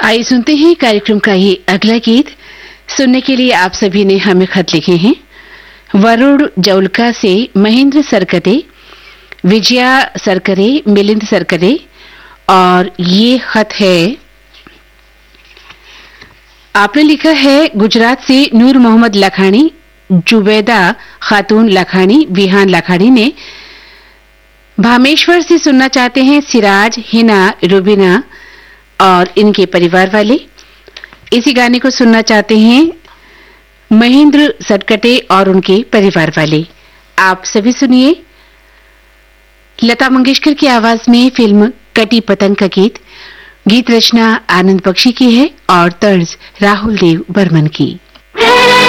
आइए सुनते हैं कार्यक्रम का ये अगला गीत। सुनने के लिए आप सभी ने हमें खत लिखे हैं। वरुण जौलका से महेंद्र सरकते, विजया सरकरे, मिलिंद सरकरे, और ये खत है, आपने लिखा है गुजरात से नूर मोहम्मद लखानी, जुबैदा खातून लखानी, विहान लखानी ने भामेश्वर से सुनना चाहते हैं सिराज, हिना, रुबीना और इनके परिवार वाले। इसी गाने को सुनना चाहते हैं महेंद्र सटकटे और उनके परिवार वाले। आप सभी सुनिए लता मंगेशकर की आवाज में फिल्म कटी पतंग का गीत। गीत रचना आनंद बख्शी की है और तर्ज राहुल देव बर्मन की।